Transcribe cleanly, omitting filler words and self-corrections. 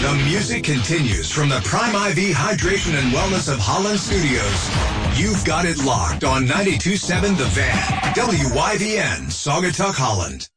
The music continues from the Prime IV Hydration and Wellness of Holland Studios. You've got it locked on 92.7 The Van, WYVN, Saugatuck, Holland.